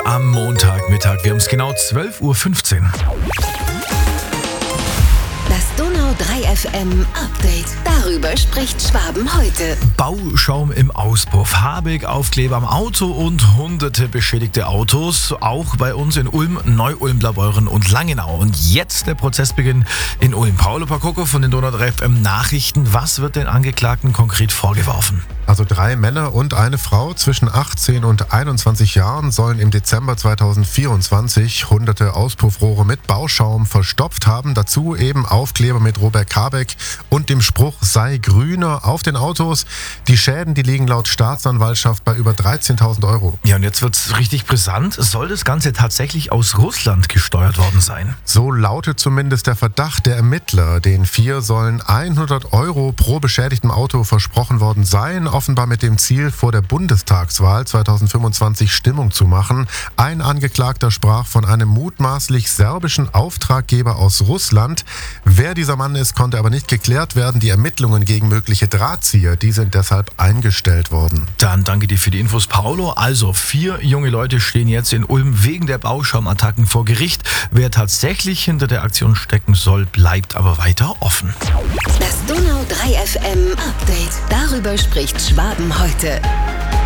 am Montagmittag. Wir haben es genau 12.15 Uhr. Das Donau 3 FM Update. Darüber spricht Schwaben heute. Bauschaum im Auspuff, Habeck Aufkleber am Auto und hunderte beschädigte Autos. Auch bei uns in Ulm, Neu-Ulm, Blaubeuren und Langenau. Und jetzt der Prozessbeginn in Ulm. Paolo Pacocco von den Donau 3 FM Nachrichten. Was wird den Angeklagten konkret vorgeworfen? Also 3 Männer und eine Frau zwischen 18 und 21 Jahren sollen im Dezember 2024 hunderte Auspuffrohre mit Bauschaum verstopft haben. Dazu eben Aufkleber mit Robert Habeck und dem Spruch sei grüner auf den Autos. Die Schäden, die liegen laut Staatsanwaltschaft bei über 13.000 Euro. Ja, und jetzt wird es richtig brisant. Soll das Ganze tatsächlich aus Russland gesteuert worden sein? So lautet zumindest der Verdacht der Ermittler. Den 4 sollen 100 Euro pro beschädigtem Auto versprochen worden sein. Offenbar mit dem Ziel, vor der Bundestagswahl 2025 Stimmung zu machen. Ein Angeklagter sprach von einem mutmaßlich serbischen Auftraggeber aus Russland. Wer dieser Mann ist, konnte aber nicht geklärt werden. Die Ermittlungen gegen mögliche Drahtzieher, die sind deshalb eingestellt worden. Dann danke dir für die Infos, Paolo. Also 4 junge Leute stehen jetzt in Ulm wegen der Bauschaum-Attacken vor Gericht. Wer tatsächlich hinter der Aktion stecken soll, bleibt aber weiter offen. Das Donau 3 FM Update. Darüber spricht Schwaben heute.